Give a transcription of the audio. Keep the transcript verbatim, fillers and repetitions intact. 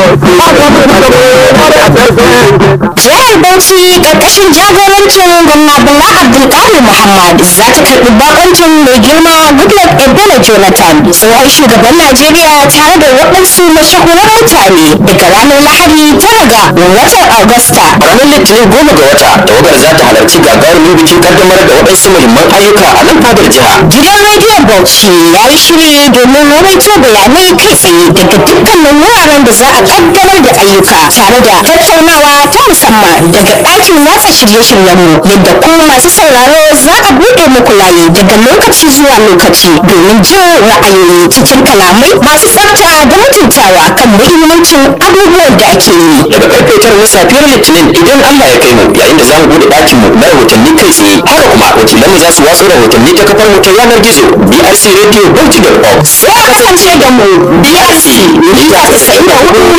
Jihar Bauchi ƙarƙashin jagorancin gwamna Bala Abdulkadir Muhammad za ta karɓi bakoncin mai girma Goodluck Ebele Jonathan tsohon shugaban Najeriya tare da waɗansu mashahuran mutane daga ranar Lahadi tara ga watan Agusta. Ranar Litinin goma ga wata tawagar za ta halarci gagarumin bikin kaddamar da waɗansu muhimman ayyuka a nan fadar jiha. Gidan rediyon Bauchi ya yi shiri domin rawaito bayanai kai tsaye daga dukkanin wuraren da za a kaddamar da ayyuka tare da tattaunawa ta musamman daga ɗakin watsa shirye-shiryenmu yadda ku masu sauraro za a buɗe muku layi daga lokaci zuwa lokaci domin jin ra'ayoyi cikin kalamai masu tsafta da mutuntawa kan muhimmancin abubuwan da ake yi. Daga karfe tara na safiyar Litinin idan Allah ya kai mu yayin da za mu buɗe ɗakin mu na rahotanni kai tsaye. Haka kuma wakilan mu za su watsa rahotanni ta kafar mu ta yanar gizo B R C Radio Bauchi dot org. Sai a kasance da mu B R C mita tasa'in da hudu